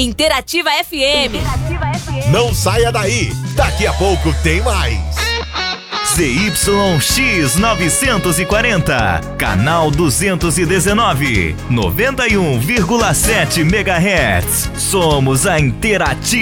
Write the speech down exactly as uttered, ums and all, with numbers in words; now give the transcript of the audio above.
Interativa F M. Interativa F M. Não saia daí. Daqui a pouco tem mais. Z Y X novecentos e quarenta, canal duzentos e dezenove, noventa e um vírgula sete megahertz. Somos a Interativa.